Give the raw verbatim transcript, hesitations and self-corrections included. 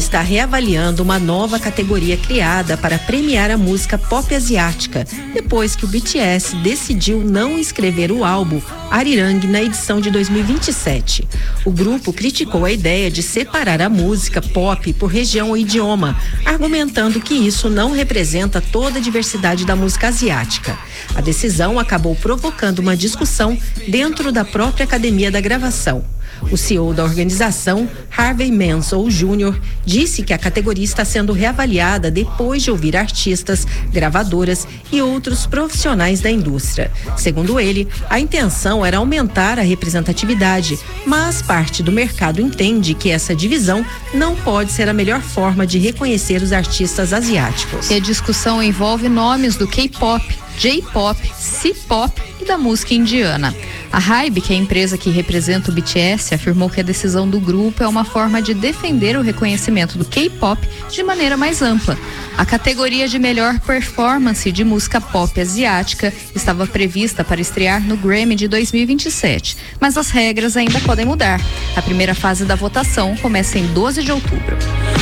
está reavaliando uma nova categoria criada para premiar a música pop asiática, depois que o B T S decidiu não inscrever o álbum Arirang na edição de dois mil e vinte e sete. O grupo criticou a ideia de separar a música pop por região ou idioma, argumentando que isso não representa toda a diversidade da música asiática. A decisão acabou provocando uma discussão dentro da própria Academia da Gravação. O C E O da organização, Harvey Mansell Júnior, disse que a categoria está sendo reavaliada depois de ouvir artistas, gravadoras e outros profissionais da indústria. Segundo ele, a intenção era aumentar a representatividade, mas parte do mercado entende que essa divisão não pode ser a melhor forma de reconhecer os artistas asiáticos. E a discussão envolve nomes do K-pop, J-pop, C-pop e da música indiana. A Hybe, que é a empresa que representa o B T S, afirmou que a decisão do grupo é uma forma de defender o reconhecimento do K-pop de maneira mais ampla. A categoria de melhor performance de música pop asiática estava prevista para estrear no Grammy de dois mil e vinte e sete, mas as regras ainda podem mudar. A primeira fase da votação começa em doze de outubro.